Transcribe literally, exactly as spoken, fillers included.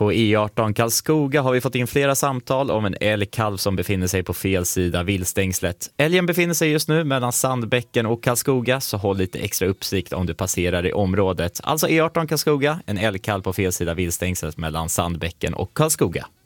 På E arton Karlskoga har vi fått in flera samtal om en älgkalv som befinner sig på fel sida viltstängslet. Älgen befinner sig just nu mellan Sandbäcken och Karlskoga, så håll lite extra uppsikt om du passerar i området. Alltså E arton Karlskoga, en älgkalv på fel sida viltstängslet mellan Sandbäcken och Karlskoga.